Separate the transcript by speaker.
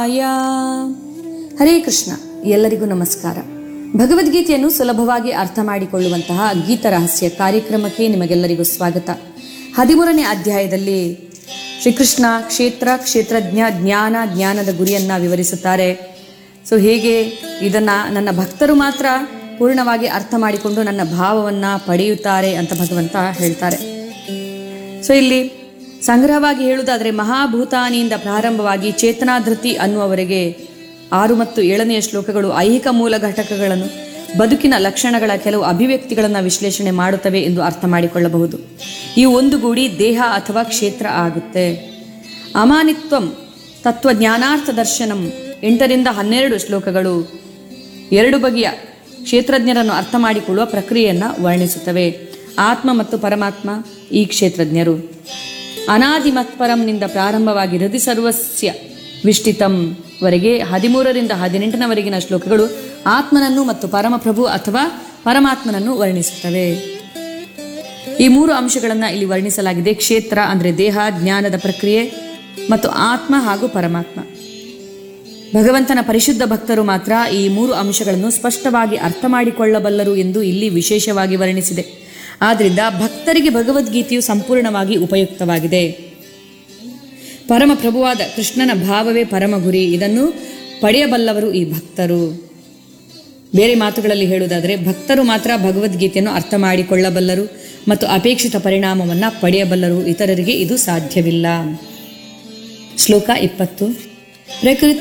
Speaker 1: ಶಿವಾಯ. ಹರೇ ಕೃಷ್ಣ. ಎಲ್ಲರಿಗೂ ನಮಸ್ಕಾರ. ಭಗವದ್ಗೀತೆಯನ್ನು ಸುಲಭವಾಗಿ ಅರ್ಥ ಮಾಡಿಕೊಳ್ಳುವಂತಹ ಗೀತ ರಹಸ್ಯ ಕಾರ್ಯಕ್ರಮಕ್ಕೆ ನಿಮಗೆಲ್ಲರಿಗೂ ಸ್ವಾಗತ. 13ನೇ ಅಧ್ಯಾಯದಲ್ಲಿ ಶ್ರೀಕೃಷ್ಣ ಕ್ಷೇತ್ರಜ್ಞ, ಜ್ಞಾನದ ಗುರಿಯನ್ನ ವಿವರಿಸುತ್ತಾರೆ. ಹೇಗೆ ಇದನ್ನ ನನ್ನ ಭಕ್ತರು ಮಾತ್ರ ಪೂರ್ಣವಾಗಿ ಅರ್ಥ ಮಾಡಿಕೊಂಡು ನನ್ನ ಭಾವವನ್ನ ಪಡೆಯುತ್ತಾರೆ ಅಂತ ಭಗವಂತ ಹೇಳ್ತಾರೆ. ಇಲ್ಲಿ ಸಂಗ್ರಹವಾಗಿ ಹೇಳುವುದಾದರೆ ಮಹಾಭೂತಾನಿಯಿಂದ ಪ್ರಾರಂಭವಾಗಿ ಚೇತನಾಧೃತಿ ಅನ್ನುವವರೆಗೆ 6 ಮತ್ತು 7ನೇ ಶ್ಲೋಕಗಳು ಐಹಿಕ ಮೂಲ ಘಟಕಗಳನ್ನು, ಬದುಕಿನ ಲಕ್ಷಣಗಳ ಕೆಲವು ಅಭಿವ್ಯಕ್ತಿಗಳನ್ನು ವಿಶ್ಲೇಷಣೆ ಮಾಡುತ್ತವೆ ಎಂದು ಅರ್ಥ ಮಾಡಿಕೊಳ್ಳಬಹುದು. ಈ ಒಂದುಗೂಡಿ ದೇಹ ಅಥವಾ ಕ್ಷೇತ್ರ ಆಗುತ್ತೆ. ಅಮಾನಿತ್ವಂ ತತ್ವಜ್ಞಾನಾರ್ಥ ದರ್ಶನಂ 8ರಿಂದ 12 ಶ್ಲೋಕಗಳು 2 ಬಗೆಯ ಕ್ಷೇತ್ರಜ್ಞರನ್ನು ಅರ್ಥ ಮಾಡಿಕೊಳ್ಳುವ ಪ್ರಕ್ರಿಯೆಯನ್ನು ವರ್ಣಿಸುತ್ತವೆ. ಆತ್ಮ ಮತ್ತು ಪರಮಾತ್ಮ ಈ ಕ್ಷೇತ್ರಜ್ಞರು. ಅನಾದಿಮತ್ಪರಂನಿಂದ ಪ್ರಾರಂಭವಾಗಿ ಹೃದಯ ಸರ್ವಸ್ಯ ವಿಷ್ಟಿತಂ ವರೆಗೆ 13ರಿಂದ 18ನವರೆಗಿನ ಶ್ಲೋಕಗಳು ಆತ್ಮನನ್ನು ಮತ್ತು ಪರಮಪ್ರಭು ಅಥವಾ ಪರಮಾತ್ಮನನ್ನು ವರ್ಣಿಸುತ್ತವೆ. ಈ 3 ಅಂಶಗಳನ್ನು ಇಲ್ಲಿ ವರ್ಣಿಸಲಾಗಿದೆ. ಕ್ಷೇತ್ರ ಅಂದರೆ ದೇಹ, ಜ್ಞಾನದ ಪ್ರಕ್ರಿಯೆ ಮತ್ತು ಆತ್ಮ ಹಾಗೂ ಪರಮಾತ್ಮ. ಭಗವಂತನ ಪರಿಶುದ್ಧ ಭಕ್ತರು ಮಾತ್ರ ಈ 3 ಅಂಶಗಳನ್ನು ಸ್ಪಷ್ಟವಾಗಿ ಅರ್ಥ ಮಾಡಿಕೊಳ್ಳಬಲ್ಲರು ಎಂದು ಇಲ್ಲಿ ವಿಶೇಷವಾಗಿ ವರ್ಣಿಸಿದೆ. ಆದ್ದರಿಂದ ಭಕ್ತರಿಗೆ ಭಗವದ್ಗೀತೆಯು ಸಂಪೂರ್ಣವಾಗಿ ಉಪಯುಕ್ತವಾಗಿದೆ. ಪರಮಪ್ರಭುವಾದ ಕೃಷ್ಣನ ಭಾವವೇ ಪರಮ ಗುರಿ. ಇದನ್ನು ಪಡೆಯಬಲ್ಲವರು ಈ ಭಕ್ತರು. ಬೇರೆ ಮಾತುಗಳಲ್ಲಿ ಹೇಳುವುದಾದರೆ ಭಕ್ತರು ಮಾತ್ರ ಭಗವದ್ಗೀತೆಯನ್ನು ಅರ್ಥ ಮಾಡಿಕೊಳ್ಳಬಲ್ಲರು ಮತ್ತು ಅಪೇಕ್ಷಿತ ಪರಿಣಾಮವನ್ನು ಪಡೆಯಬಲ್ಲರು. ಇತರರಿಗೆ ಇದು ಸಾಧ್ಯವಿಲ್ಲ. ಶ್ಲೋಕ 20. ಪ್ರಕೃತಿ